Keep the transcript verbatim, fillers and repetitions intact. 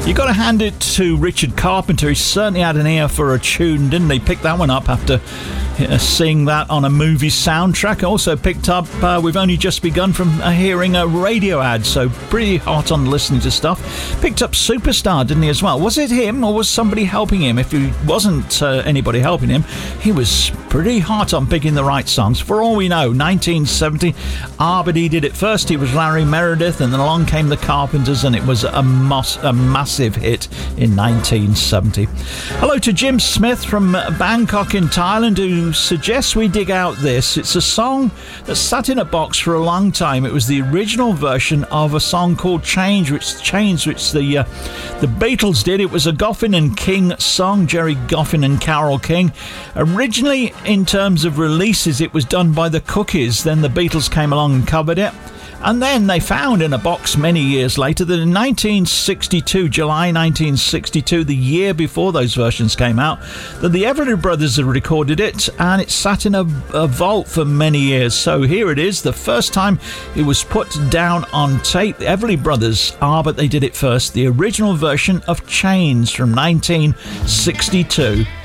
You got to hand it to Richard Carpenter. He certainly had an ear for a tune, didn't he? Picked that one up after uh, seeing that on a movie soundtrack. Also picked up uh, We've Only Just Begun from uh, hearing a radio ad, so pretty hot on listening to stuff. Picked up Superstar, didn't he, as well? Was it him or was somebody helping him? If he wasn't uh, anybody helping him, he was pretty hot on picking the right songs. For all we know, nineteen seventy, Arbody did it first. He was Larry Meredith, and then along came the Carpenters, and it was a, mos- a massive hit in nineteen seventy. Hello to Jim Smith from Bangkok in Thailand, who suggests we dig out this. It's a song that sat in a box for a long time. It was the original version of a song called Change, which Change, which the uh, the Beatles did. It was a Goffin and King song, Jerry Goffin and Carole King. Originally, in terms of releases, it was done by the Cookies. Then the Beatles came along and covered it. And then they found in a box many years later that in nineteen sixty-two, July nineteen sixty-two, the year before those versions came out, that the Everly Brothers had recorded it, and it sat in a, a vault for many years. So here it is, the first time it was put down on tape. The Everly Brothers are, but they did it first, the original version of Chains from nineteen sixty-two.